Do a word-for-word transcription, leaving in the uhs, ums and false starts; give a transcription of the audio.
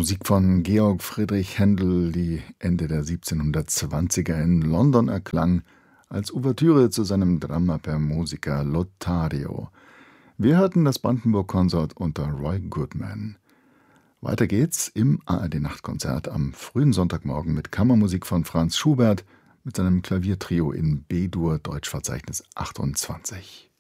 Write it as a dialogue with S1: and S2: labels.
S1: Musik von Georg Friedrich Händel, die Ende der siebzehnhundertzwanziger in London erklang, als Ouvertüre zu seinem Drama per Musica Lothario. Wir hörten das Brandenburg-Konsort unter Roy Goodman. Weiter geht's im A R D-Nachtkonzert am frühen Sonntagmorgen mit Kammermusik von Franz Schubert mit seinem Klaviertrio in B-Dur, Deutschverzeichnis achtundzwanzig.